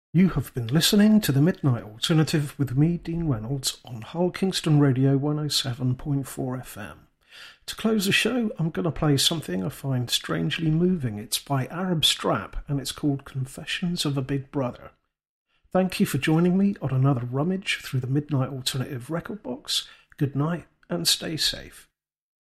You have been listening to the Midnight Alternative with me, Dean Reynolds, on Hull Kingston Radio 107.4 FM. To close the show, I'm going to play something I find strangely moving. It's by Arab Strap, and it's called Confessions of a Big Brother. Thank you for joining me on another rummage through the Midnight Alternative record box. Good night, and stay safe.